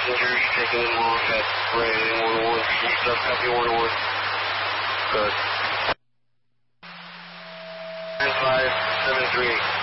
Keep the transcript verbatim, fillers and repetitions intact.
passengers taking them off at Brandon one oh one. East up, copy one oh one. Good. nine five seven three.